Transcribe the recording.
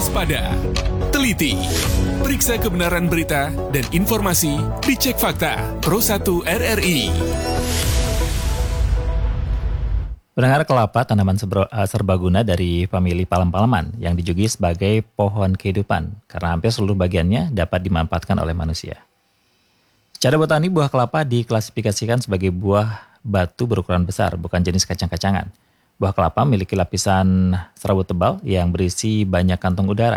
waspada, teliti, periksa kebenaran berita dan informasi, dicek fakta. Pro 1 RRI. Pendengar, kelapa tanaman serbaguna dari famili palem-paleman yang dijuluki sebagai pohon kehidupan karena hampir seluruh bagiannya dapat dimanfaatkan oleh manusia. Secara botani, buah kelapa diklasifikasikan sebagai buah batu berukuran besar, bukan jenis kacang-kacangan. Buah kelapa memiliki lapisan serabut tebal yang berisi banyak kantong udara.